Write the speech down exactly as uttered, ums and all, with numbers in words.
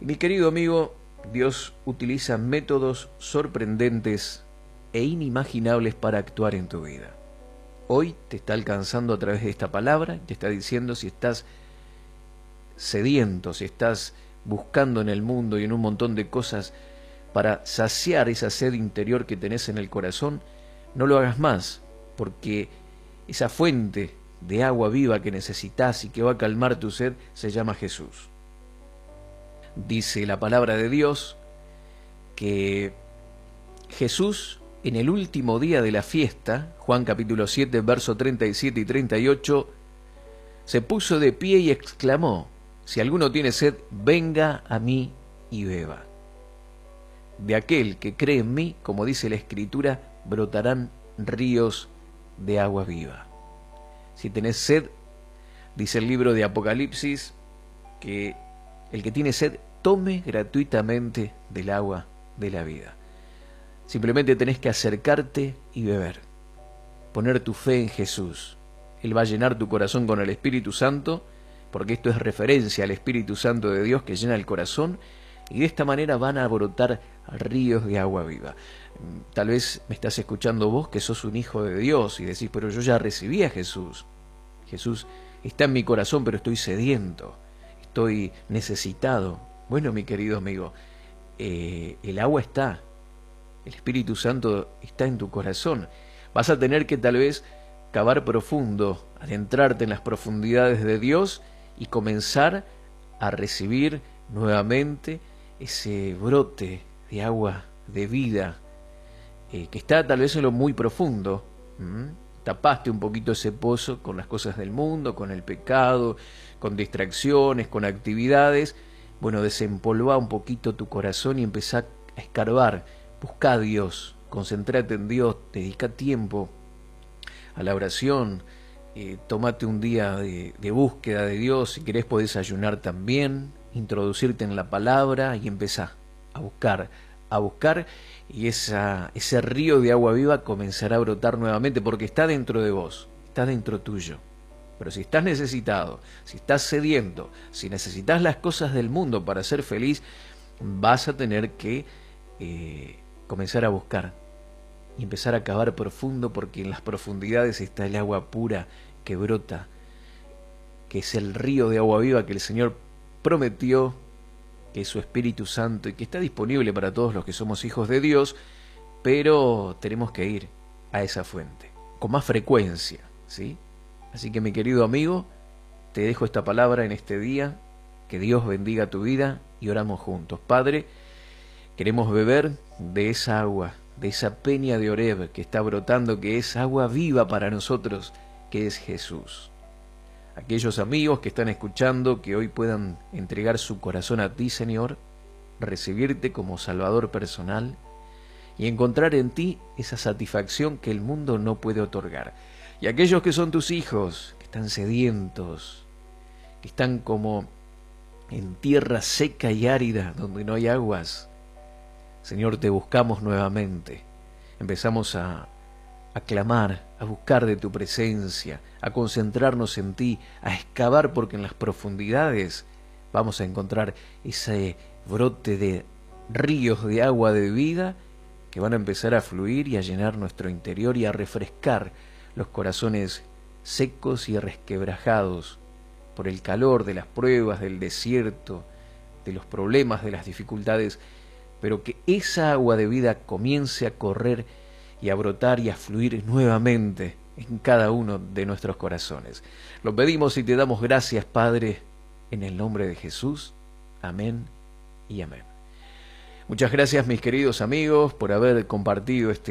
Y mi querido amigo, Dios utiliza métodos sorprendentes e inimaginables para actuar en tu vida. Hoy te está alcanzando a través de esta palabra, te está diciendo si estás sediento, si estás buscando en el mundo y en un montón de cosas para saciar esa sed interior que tenés en el corazón, no lo hagas más, porque esa fuente de agua viva que necesitas y que va a calmar tu sed se llama Jesús. Dice la palabra de Dios que Jesús en el último día de la fiesta, Juan capítulo siete, versos treinta y siete y treinta y ocho, se puso de pie y exclamó: si alguno tiene sed, venga a mí y beba. De aquel que cree en mí, como dice la Escritura, brotarán ríos de agua viva. Si tenés sed, dice el libro de Apocalipsis, que el que tiene sed tome gratuitamente del agua de la vida. Simplemente tenés que acercarte y beber, poner tu fe en Jesús. Él va a llenar tu corazón con el Espíritu Santo, porque esto es referencia al Espíritu Santo de Dios que llena el corazón, y de esta manera van a brotar ríos de agua viva. Tal vez me estás escuchando vos que sos un hijo de Dios y decís, pero yo ya recibí a Jesús. Jesús está en mi corazón, pero estoy sediento, estoy necesitado. Bueno, mi querido amigo, eh, el agua está, el Espíritu Santo está en tu corazón. Vas a tener que tal vez cavar profundo, adentrarte en las profundidades de Dios y comenzar a recibir nuevamente ese brote de agua de vida eh, que está tal vez en lo muy profundo. ¿Mm? Tapaste un poquito ese pozo con las cosas del mundo, con el pecado, con distracciones, con actividades. Bueno, desempolva un poquito tu corazón y empezá a escarbar. Busca a Dios, concentrate en Dios, dedica tiempo a la oración, eh, tómate un día de, de búsqueda de Dios. Si querés podés ayunar también, introducirte en la palabra y empezá a buscar, a buscar y esa, ese río de agua viva comenzará a brotar nuevamente porque está dentro de vos, está dentro tuyo. Pero si estás necesitado, si estás sediento, si necesitas las cosas del mundo para ser feliz, vas a tener que eh, comenzar a buscar y empezar a cavar profundo, porque en las profundidades está el agua pura que brota, que es el río de agua viva que el Señor prometió, que es su Espíritu Santo y que está disponible para todos los que somos hijos de Dios, pero tenemos que ir a esa fuente con más frecuencia, ¿sí? Así que, mi querido amigo, te dejo esta palabra en este día, que Dios bendiga tu vida y oramos juntos. Padre, queremos beber de esa agua, de esa peña de Oreb que está brotando, que es agua viva para nosotros, que es Jesús. Aquellos amigos que están escuchando, que hoy puedan entregar su corazón a ti, Señor, recibirte como Salvador personal y encontrar en ti esa satisfacción que el mundo no puede otorgar. Y aquellos que son tus hijos, que están sedientos, que están como en tierra seca y árida, donde no hay aguas, Señor, te buscamos nuevamente. Empezamos a, a clamar, a buscar de tu presencia, a concentrarnos en ti, a excavar, porque en las profundidades vamos a encontrar ese brote de ríos de agua de vida que van a empezar a fluir y a llenar nuestro interior y a refrescar los corazones secos y resquebrajados por el calor de las pruebas, del desierto, de los problemas, de las dificultades, pero que esa agua de vida comience a correr y a brotar y a fluir nuevamente en cada uno de nuestros corazones. Lo pedimos y te damos gracias, Padre, en el nombre de Jesús. Amén y amén. Muchas gracias, mis queridos amigos, por haber compartido este